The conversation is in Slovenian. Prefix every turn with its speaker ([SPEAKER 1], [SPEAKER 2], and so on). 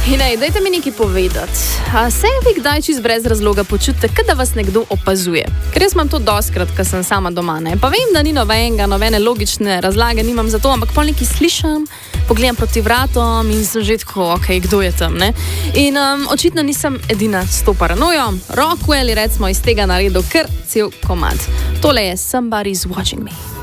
[SPEAKER 1] In dajte mi nekaj povedati. Se vi kdaj čist brez razloga počutite, da vas nekdo opazuje? Ker jaz imam to doskrat, ko sem sama doma. Ne? Pa vem, da ni nobene logične razlage, nimam za to, ampak pol nekaj slišam, pogledam proti vratom in sem že tako, ok, kdo je tam. Ne? In očitno nisem edina s to paranojo. Rockwell je recimo iz tega naredil kar cel komad. Tole je Somebody's Watching Me.